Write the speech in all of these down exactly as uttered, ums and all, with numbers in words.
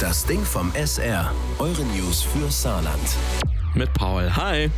Das Ding vom S R. Eure News für Saarland. Mit Paul. Hi.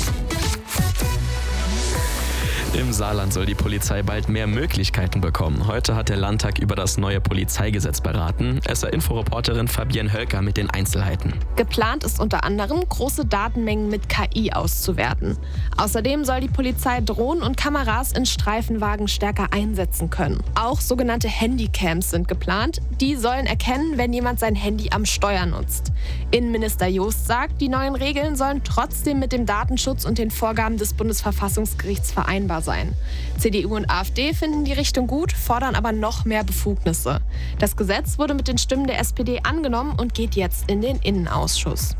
Im Saarland soll die Polizei bald mehr Möglichkeiten bekommen. Heute hat der Landtag über das neue Polizeigesetz beraten. S R-Info-Reporterin Fabienne Hölker mit den Einzelheiten. Geplant ist unter anderem, große Datenmengen mit K I auszuwerten. Außerdem soll die Polizei Drohnen und Kameras in Streifenwagen stärker einsetzen können. Auch sogenannte Handycams sind geplant. Die sollen erkennen, wenn jemand sein Handy am Steuer nutzt. Innenminister Jost sagt, die neuen Regeln sollen trotzdem mit dem Datenschutz und den Vorgaben des Bundesverfassungsgerichts vereinbar sein. C D U und AfD finden die Richtung gut, fordern aber noch mehr Befugnisse. Das Gesetz wurde mit den Stimmen der S P D angenommen und geht jetzt in den Innenausschuss.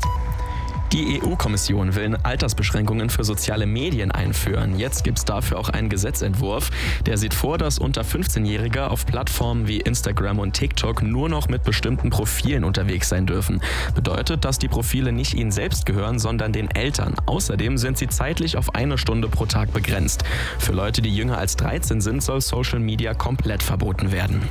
Die E U-Kommission will Altersbeschränkungen für soziale Medien einführen. Jetzt gibt es dafür auch einen Gesetzentwurf. Der sieht vor, dass unter fünfzehnjährige auf Plattformen wie Instagram und TikTok nur noch mit bestimmten Profilen unterwegs sein dürfen. Bedeutet, dass die Profile nicht ihnen selbst gehören, sondern den Eltern. Außerdem sind sie zeitlich auf eine Stunde pro Tag begrenzt. Für Leute, die jünger als dreizehn sind, soll Social Media komplett verboten werden.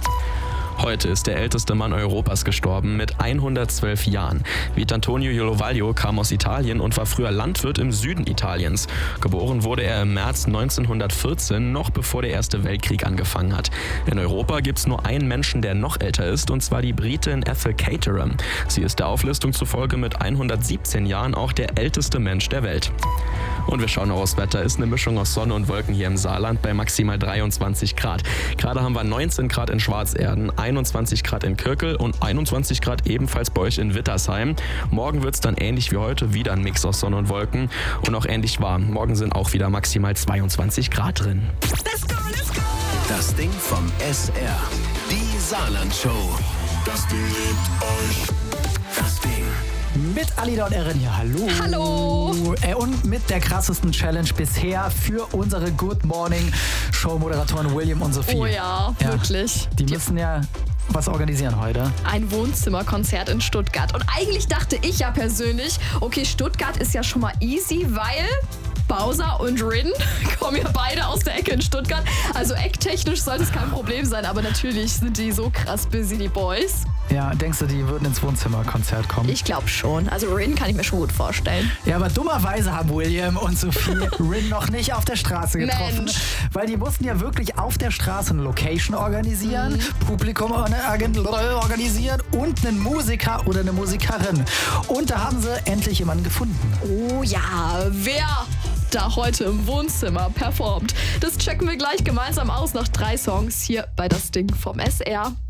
Heute ist der älteste Mann Europas gestorben mit hundertzwölf Jahren. Vitantonio Iolovaglio kam aus Italien und war früher Landwirt im Süden Italiens. Geboren wurde er im März neunzehnhundertvierzehn, noch bevor der Erste Weltkrieg angefangen hat. In Europa gibt es nur einen Menschen, der noch älter ist, und zwar die Britin Ethel Caterham. Sie ist der Auflistung zufolge mit hundertsiebzehn Jahren auch der älteste Mensch der Welt. Und wir schauen noch aufs Wetter. Ist eine Mischung aus Sonne und Wolken hier im Saarland bei maximal dreiundzwanzig Grad. Gerade haben wir neunzehn Grad in Schwarzerden, einundzwanzig Grad in Kirkel und einundzwanzig Grad ebenfalls bei euch in Wittersheim. Morgen wird es dann ähnlich wie heute wieder ein Mix aus Sonne und Wolken und auch ähnlich warm. Morgen sind auch wieder maximal zweiundzwanzig Grad drin. Let's go, let's go. Das Ding vom S R. Die Saarland-Show. Das Ding liebt euch. Das Ding. Mit Alida und Erin hier. Hallo. Hallo. Äh, und mit der krassesten Challenge bisher für unsere Good Morning Show-Moderatoren William und Sophie. Oh ja, ja, wirklich. Die müssen ja was organisieren heute. Ein Wohnzimmerkonzert in Stuttgart. Und eigentlich dachte ich ja persönlich, okay, Stuttgart ist ja schon mal easy, weil Bowser und Rin kommen ja beide aus der Ecke in Stuttgart. Also ecktechnisch sollte es kein Problem sein, aber natürlich sind die so krass busy, die Boys. Ja, denkst du, die würden ins Wohnzimmerkonzert kommen? Ich glaube schon. Also Rin kann ich mir schon gut vorstellen. Ja, aber dummerweise haben William und Sophie Rin noch nicht auf der Straße getroffen. Mensch. Weil die mussten ja wirklich auf der Straße eine Location organisieren, mhm. Publikum organisieren und einen Musiker oder eine Musikerin. Und da haben sie endlich jemanden gefunden. Oh ja, wer da heute im Wohnzimmer performt? Das checken wir gleich gemeinsam aus nach drei Songs hier bei Das Ding vom S R.